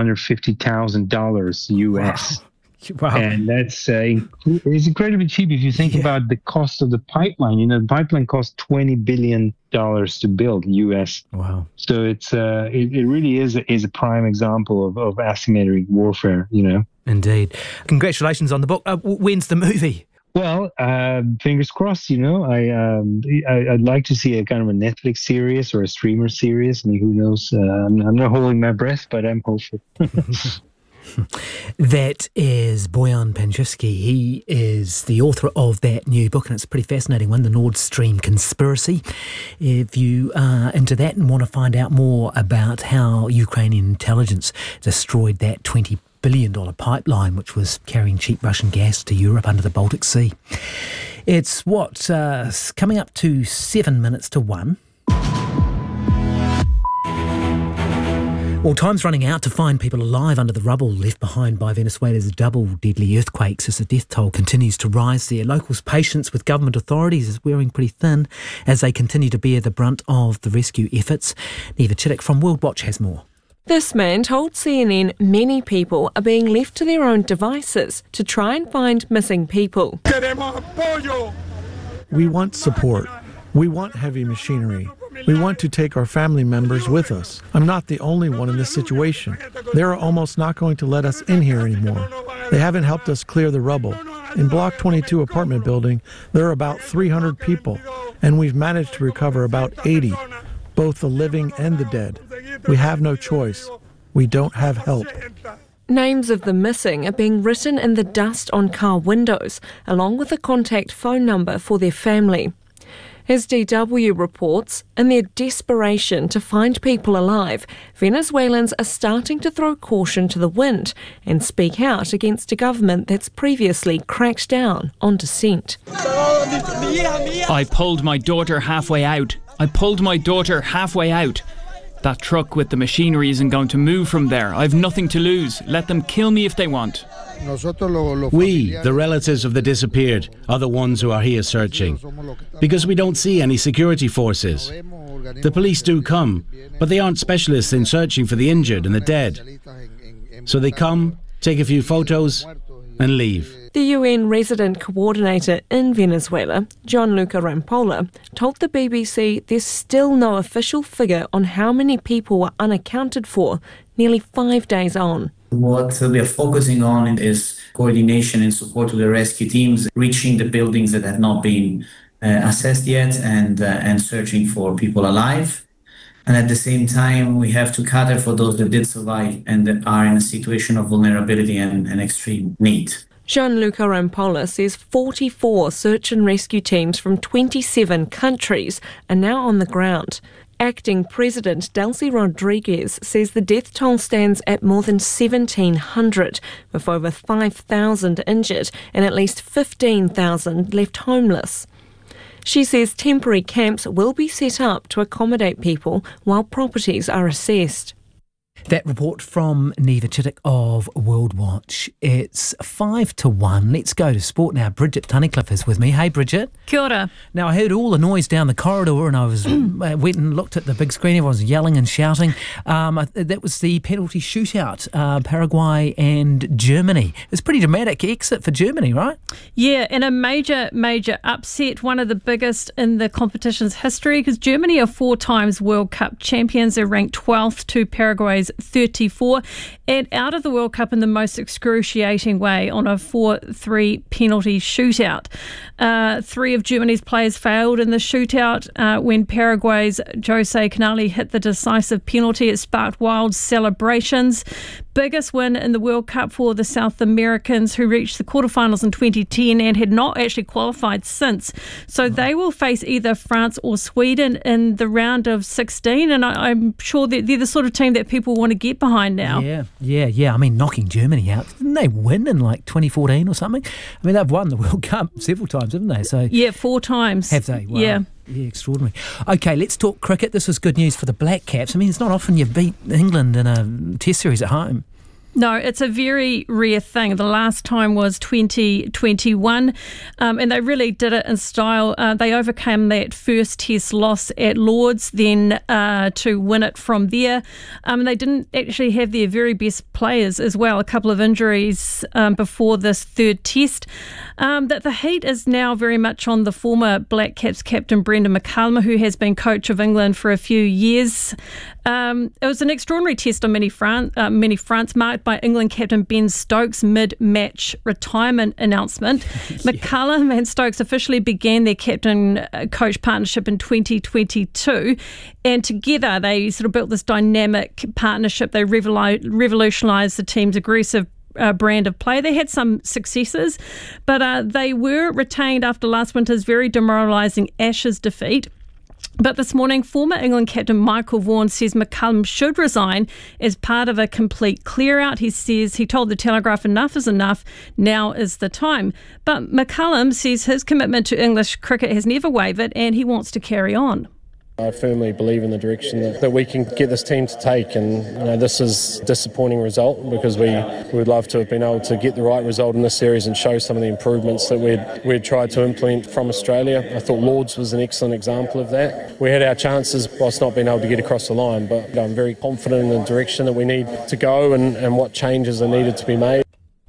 Speaker 16: $250,000 US.
Speaker 2: Wow.
Speaker 16: And that's it's incredibly cheap if you think about the cost of the pipeline. You know, the pipeline cost $20 billion to build, US.
Speaker 2: Wow.
Speaker 16: So it's it really is a prime example of asymmetric warfare, you know.
Speaker 2: Indeed. Congratulations on the book. When's the movie?
Speaker 16: Well, fingers crossed, you know. I'd like to see a kind of a Netflix series or a streamer series. I mean, who knows? I'm not holding my breath, but I'm hopeful.
Speaker 2: That is Bojan Panjevski. He is the author of that new book, and it's a pretty fascinating one, The Nord Stream Conspiracy. If you are into that and want to find out more about how Ukrainian intelligence destroyed that $20 billion pipeline, which was carrying cheap Russian gas to Europe under the Baltic Sea. It's coming up to 7 minutes to 1. Well, time's running out to find people alive under the rubble left behind by Venezuela's double deadly earthquakes as the death toll continues to rise there. Locals' patience with government authorities is wearing pretty thin as they continue to bear the brunt of the rescue efforts. Neva Chittick from World Watch has more.
Speaker 17: This man told CNN many people are being left to their own devices to try and find missing people.
Speaker 18: We want support. We want heavy machinery. We want to take our family members with us. I'm not the only one in this situation. They're almost not going to let us in here anymore. They haven't helped us clear the rubble. In Block 22 apartment building, there are about 300 people, and we've managed to recover about 80, both the living and the dead. We have no choice. We don't have help.
Speaker 17: Names of the missing are being written in the dust on car windows, along with a contact phone number for their family. As DW reports, in their desperation to find people alive, Venezuelans are starting to throw caution to the wind and speak out against a government that's previously cracked down on dissent.
Speaker 19: I pulled my daughter halfway out. That truck with the machinery isn't going to move from there. I've nothing to lose. Let them kill me if they want.
Speaker 20: We, the relatives of the disappeared, are the ones who are here searching, because we don't see any security forces. The police do come, but they aren't specialists in searching for the injured and the dead. So they come, take a few photos, and leave.
Speaker 17: The UN resident coordinator in Venezuela, Gianluca Rampolla, told the BBC there's still no official figure on how many people were unaccounted for nearly 5 days on.
Speaker 21: What we are focusing on is coordination and support to the rescue teams, reaching the buildings that have not been assessed yet and searching for people alive. And at the same time, we have to cater for those that did survive and that are in a situation of vulnerability and extreme need.
Speaker 17: Gianluca Rampolla says 44 search and rescue teams from 27 countries are now on the ground. Acting President Delcy Rodriguez says the death toll stands at more than 1,700, with over 5,000 injured and at least 15,000 left homeless. She says temporary camps will be set up to accommodate people while properties are assessed.
Speaker 2: That report from Neva Chittick of World Watch. It's 5-1. Let's go to sport now. Bridget Tunnicliffe is with me. Hey, Bridget.
Speaker 22: Kia ora.
Speaker 2: Now, I heard all the noise down the corridor and I was went and looked at the big screen. Everyone was yelling and shouting. That was the penalty shootout, Paraguay and Germany. It's a pretty dramatic exit for Germany, right?
Speaker 22: Yeah, and a major upset, one of the biggest in the competition's history, because Germany are 4 times World Cup champions. They're ranked 12th to Paraguay's 34, and out of the World Cup in the most excruciating way on a 4-3 penalty shootout. 3 of Germany's players failed in the shootout. When Paraguay's Jose Canali hit the decisive penalty, it sparked wild celebrations. Biggest win in the World Cup for the South Americans, who reached the quarterfinals in 2010 and had not actually qualified since. So they will face either France or Sweden in the round of 16, and I'm sure that they're the sort of team that people want to get behind now.
Speaker 2: Yeah. I mean, knocking Germany out. Didn't they win in like 2014 or something? I mean, they've won the World Cup several times, haven't they? So
Speaker 22: yeah, 4 times.
Speaker 2: Have they? Wow.
Speaker 22: Yeah.
Speaker 2: Yeah, extraordinary. Okay, let's talk cricket. This was good news for the Black Caps. I mean, it's not often you beat England in a test series at home.
Speaker 22: No, it's a very rare thing. The last time was 2021, and they really did it in style. They overcame that first test loss at Lords, then to win it from there. They didn't actually have their very best players as well, a couple of injuries before this third test. That the heat is now very much on the former Black Caps captain Brendan McCullum, who has been coach of England for a few years. It was an extraordinary test on many fronts, marked by England captain Ben Stokes' mid-match retirement announcement. McCullum and Stokes officially began their captain-coach partnership in 2022, and together they sort of built this dynamic partnership. They revolutionised the team's aggressive brand of play. They had some successes, but they were retained after last winter's very demoralising Ashes defeat. But this morning, former England captain Michael Vaughan says McCullum should resign as part of a complete clear-out. He says he told the Telegraph enough is enough, now is the time. But McCullum says his commitment to English cricket has never wavered and he wants to carry on.
Speaker 23: I firmly believe in the direction that we can get this team to take, and this is a disappointing result because we would love to have been able to get the right result in this series and show some of the improvements that we'd tried to implement from Australia. I thought Lords was an excellent example of that. We had our chances whilst not being able to get across the line, but I'm very confident in the direction that we need to go and what changes are needed to be made.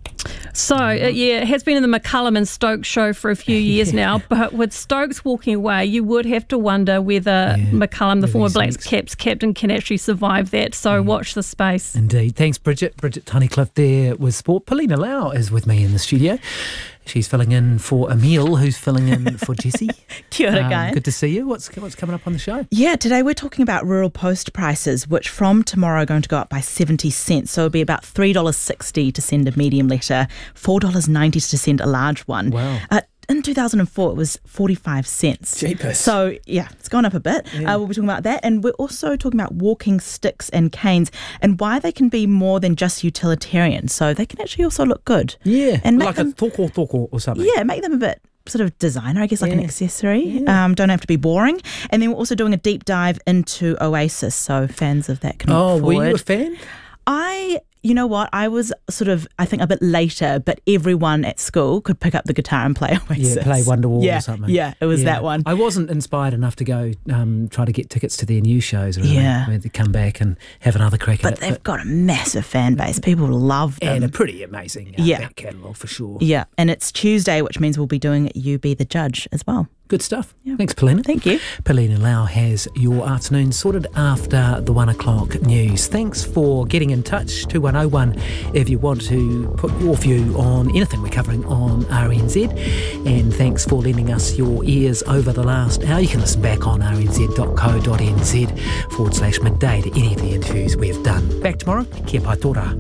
Speaker 22: So, it has been in the McCullum and Stokes show for a few years now, but with Stokes walking away, you would have to wonder whether McCullum, the former Black Caps captain, can actually survive that. So watch the space.
Speaker 2: Indeed. Thanks, Bridget. Bridget Tunnicliffe there with sport. Paulina Lau is with me in the studio. She's filling in for Emil, who's filling in for Jessie.
Speaker 24: Kia ora, guys.
Speaker 2: Good to see you. What's coming up on the show?
Speaker 24: Yeah, today we're talking about rural post prices, which from tomorrow are going to go up by 70 cents. So it'll be about $3.60 to send a medium letter, $4.90 to send a large one.
Speaker 2: Wow.
Speaker 24: in 2004 it was 45 cents.
Speaker 2: Jeepers.
Speaker 24: So, yeah, it's gone up a bit.
Speaker 2: Yeah.
Speaker 24: We'll be talking about that. And we're also talking about walking sticks and canes and why they can be more than just utilitarian. So they can actually also look good.
Speaker 2: Yeah,
Speaker 24: and
Speaker 2: like a toko or something.
Speaker 24: Yeah, make them a bit sort of designer, I guess, like an accessory. Don't have to be boring. And then we're also doing a deep dive into Oasis, so fans of that can look forward.
Speaker 2: Were you a fan?
Speaker 24: You know what? I was sort of, I think, a bit later, but everyone at school could pick up the guitar and play Oasis.
Speaker 2: Yeah, play Wonderwall or something.
Speaker 24: Yeah, it was that one.
Speaker 2: I wasn't inspired enough to go try to get tickets to their new shows. Where they come back and have another crack at it.
Speaker 24: But they've got a massive fan base. People love them.
Speaker 2: And a pretty amazing back catalogue for sure.
Speaker 24: Yeah, and it's Tuesday, which means we'll be doing You Be the Judge as well.
Speaker 2: Good stuff. Yeah. Thanks, Paulina.
Speaker 24: Thank you.
Speaker 2: Paulina Lau has your afternoon sorted after the 1 o'clock news. Thanks for getting in touch, 2101, if you want to put your view on anything we're covering on RNZ. And thanks for lending us your ears over the last hour. You can listen back on rnz.co.nz/midday to any of the interviews we've done. Back tomorrow. Kia pai tōra.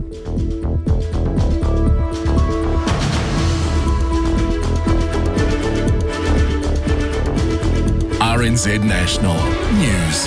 Speaker 8: RNZ National News.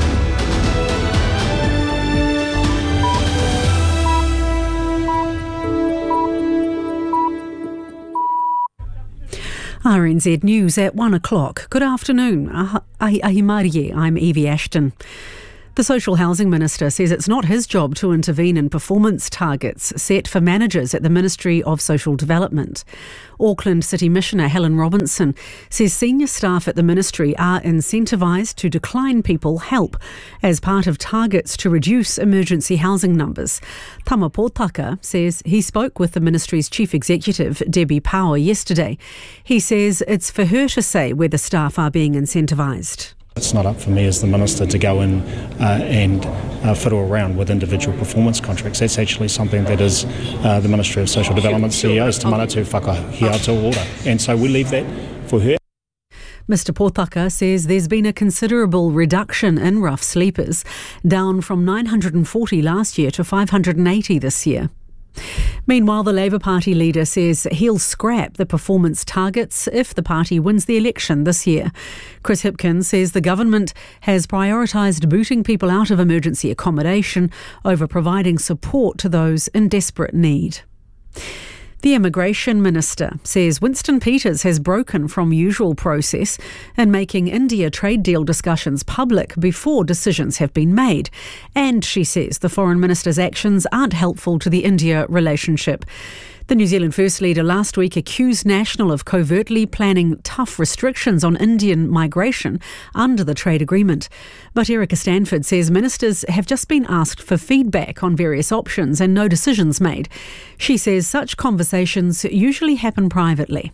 Speaker 9: RNZ News at 1 o'clock. Good afternoon. Ahi Marie, I'm Evie Ashton. The Social Housing Minister says it's not his job to intervene in performance targets set for managers at the Ministry of Social Development. Auckland City Missioner Helen Robinson says senior staff at the ministry are incentivised to decline people help as part of targets to reduce emergency housing numbers. Tama Potaka says he spoke with the ministry's chief executive, Debbie Power, yesterday. He says it's for her to say whether staff are being incentivised.
Speaker 1: It's not up for me as the Minister to go in and fiddle around with individual performance contracts. That's actually something that is the Ministry of Social Development CEO's te manatu whakahiato ora. And so we leave that for her.
Speaker 9: Mr Potaka says there's been a considerable reduction in rough sleepers, down from 940 last year to 580 this year. Meanwhile, the Labour Party leader says he'll scrap the performance targets if the party wins the election this year. Chris Hipkins says the government has prioritised booting people out of emergency accommodation over providing support to those in desperate need. The Immigration Minister says Winston Peters has broken from usual process in making India trade deal discussions public before decisions have been made. And she says the Foreign Minister's actions aren't helpful to the India relationship. The New Zealand First Leader last week accused National of covertly planning tough restrictions on Indian migration under the trade agreement. But Erica Stanford says ministers have just been asked for feedback on various options and no decisions made. She says such conversations usually happen privately.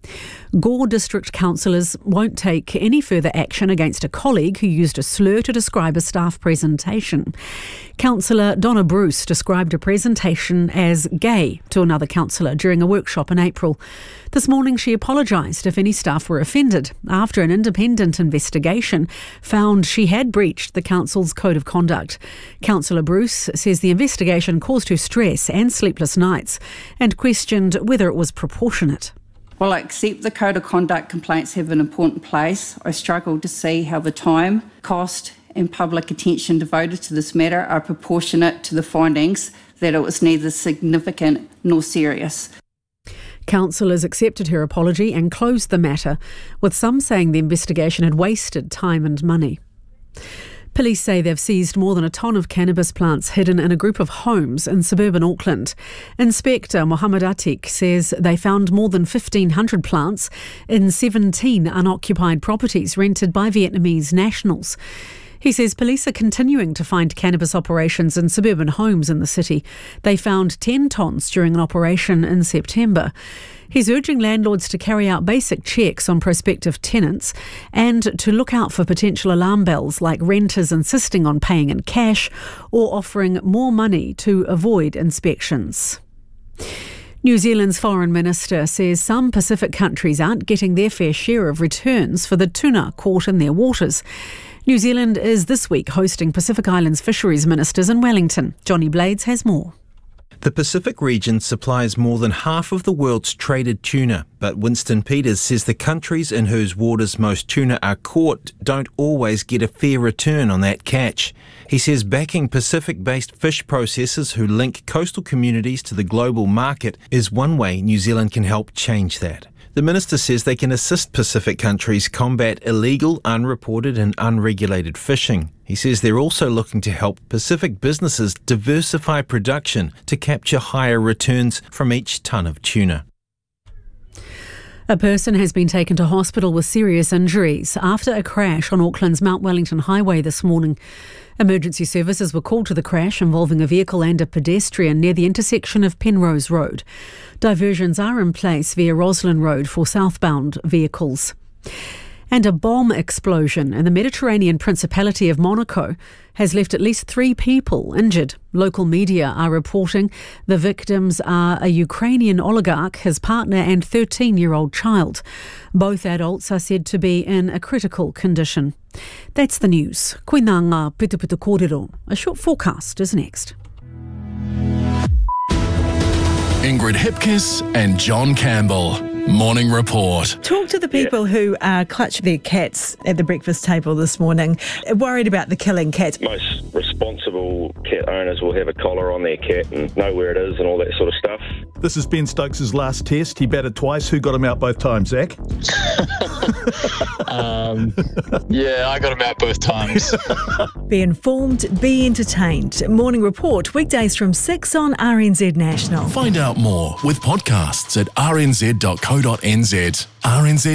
Speaker 9: Gore District councillors won't take any further action against a colleague who used a slur to describe a staff presentation. Councillor Donna Bruce described a presentation as gay to another councillor during a workshop in April. This morning she apologised if any staff were offended after an independent investigation found she had breached the council's code of conduct. Councillor Bruce says the investigation caused her stress and sleepless nights and questioned whether it was proportionate.
Speaker 3: While I accept the Code of Conduct complaints have an important place, I struggle to see how the time, cost and public attention devoted to this matter are proportionate to the findings that it was neither significant nor serious.
Speaker 9: Councillors accepted her apology and closed the matter, with some saying the investigation had wasted time and money. Police say they've seized more than a tonne of cannabis plants hidden in a group of homes in suburban Auckland. Inspector Mohammed Atik says they found more than 1,500 plants in 17 unoccupied properties rented by Vietnamese nationals. He says police are continuing to find cannabis operations in suburban homes in the city. They found 10 tonnes during an operation in September. He's urging landlords to carry out basic checks on prospective tenants and to look out for potential alarm bells like renters insisting on paying in cash or offering more money to avoid inspections. New Zealand's Foreign Minister says some Pacific countries aren't getting their fair share of returns for the tuna caught in their waters. New Zealand is this week hosting Pacific Islands fisheries ministers in Wellington. Johnny Blades has more.
Speaker 4: The Pacific region supplies more than half of the world's traded tuna, but Winston Peters says the countries in whose waters most tuna are caught don't always get a fair return on that catch. He says backing Pacific-based fish processors who link coastal communities to the global market is one way New Zealand can help change that. The minister says they can assist Pacific countries combat illegal, unreported and unregulated fishing. He says they're also looking to help Pacific businesses diversify production to capture higher returns from each tonne of tuna.
Speaker 9: A person has been taken to hospital with serious injuries after a crash on Auckland's Mount Wellington Highway this morning. Emergency services were called to the crash involving a vehicle and a pedestrian near the intersection of Penrose Road. Diversions are in place via Roslyn Road for southbound vehicles. And a bomb explosion in the Mediterranean Principality of Monaco has left at least 3 people injured. Local media are reporting the victims are a Ukrainian oligarch, his partner and 13-year-old child. Both adults are said to be in a critical condition. That's the news. Koina ngā putuputu kōrero. A short forecast is next.
Speaker 8: Ingrid Hipkiss and John Campbell. Morning Report.
Speaker 5: Talk to the people who clutch their cats at the breakfast table this morning, worried about the killing cats.
Speaker 6: Most responsible cat owners will have a collar on their cat and know where it is and all that sort of stuff.
Speaker 7: This is Ben Stokes' last test. He batted twice. Who got him out both times, Zach?
Speaker 25: Yeah, I got him out both times.
Speaker 5: Be informed, be entertained. Morning Report, weekdays from 6 on RNZ National.
Speaker 8: Find out more with podcasts at rnz.co.nz. RNZ